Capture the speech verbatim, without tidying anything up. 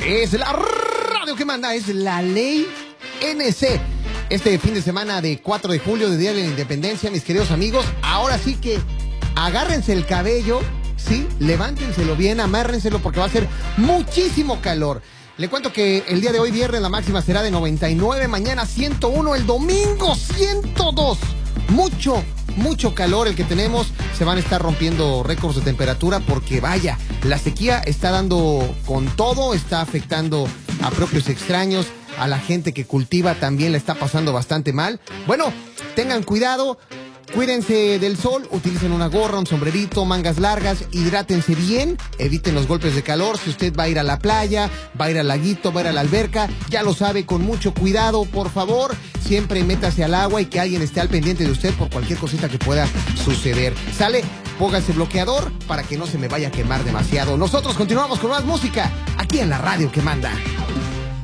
Es la radio que manda, es la ley N C. Este fin de semana de cuatro de julio, de Día de la Independencia, mis queridos amigos, ahora sí que agárrense el cabello, sí, levántenselo bien, amárrenselo porque va a ser muchísimo calor. Le cuento que el día de hoy, viernes, la máxima será de noventa y nueve, mañana ciento uno, el domingo ciento dos. Mucho, mucho calor el que tenemos. Se van a estar rompiendo récords de temperatura porque vaya, la sequía está dando con todo, está afectando a propios extraños, a la gente que cultiva también la está pasando bastante mal. Bueno, tengan cuidado. Cuídense del sol, utilicen una gorra, un sombrerito, mangas largas, hidrátense bien, eviten los golpes de calor. Si usted va a ir a la playa, va a ir al laguito, va a ir a la alberca, ya lo sabe, con mucho cuidado, por favor. Siempre métase al agua y que alguien esté al pendiente de usted por cualquier cosita que pueda suceder. ¿Sale? Póngase bloqueador para que no se me vaya a quemar demasiado. Nosotros continuamos con más música aquí en la radio que manda.